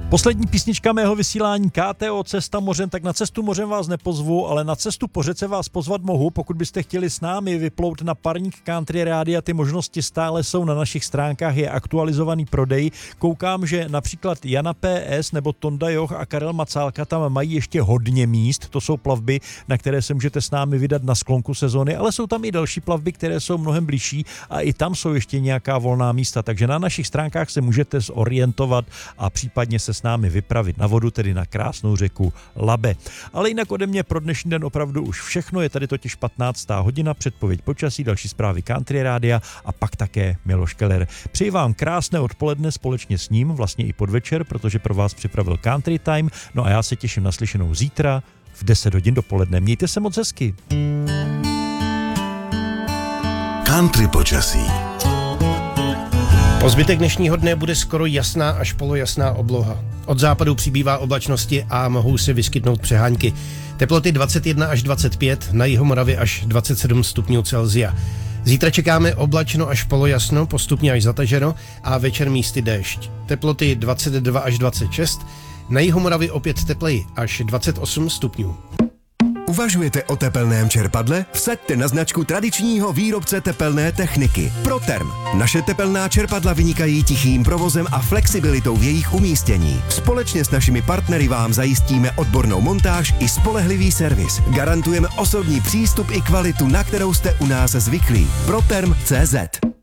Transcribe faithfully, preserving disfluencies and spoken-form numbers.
Poslední písnička mého vysílání K T O Cesta mořem, tak na cestu mořem vás nepozvu, ale na cestu po řece vás pozvat mohu, pokud byste chtěli s námi vyplout na parník Country Rádia, ty možnosti stále jsou na našich stránkách, je aktualizovaný prodej. Koukám, že například Jana P S nebo Tonda Joch a Karel Macálka tam mají ještě hodně míst, to jsou plavby, na které se můžete s námi vydat na sklonku sezony, ale jsou tam i další plavby, které jsou mnohem blížší a i tam jsou ještě nějaká volná místa, takže na našich stránkách se můžete zorientovat a případně se s námi vypravit na vodu, tedy na krásnou řeku Labe. Ale jinak ode mě pro dnešní den opravdu už všechno, je tady totiž patnáctá hodina, předpověď počasí, další zprávy Country Rádia a pak také Miloš Keller. Přeji vám krásné odpoledne společně s ním, vlastně i podvečer, protože pro vás připravil Country Time, no a já se těším na slyšenou zítra v deset hodin dopoledne. Mějte se moc hezky. Country počasí. Po zbytek dnešního dne bude skoro jasná až polojasná obloha. Od západu přibývá oblačnosti a mohou se vyskytnout přehánky. Teploty dvacet jedna až dvacet pět, na Jihomoravě až dvacet sedm stupňů Celsia. Zítra čekáme oblačno až polojasno, postupně až zataženo a večer místy déšť. Teploty dvacet dva až dvacet šest, na Jihomoravě opět tepleji až dvacet osm stupňů. Uvažujete o tepelném čerpadle? Vsaďte na značku tradičního výrobce tepelné techniky Proterm. Naše tepelná čerpadla vynikají tichým provozem a flexibilitou v jejich umístění. Společně s našimi partnery vám zajistíme odbornou montáž i spolehlivý servis. Garantujeme osobní přístup i kvalitu, na kterou jste u nás zvyklí. Proterm tečka cé zet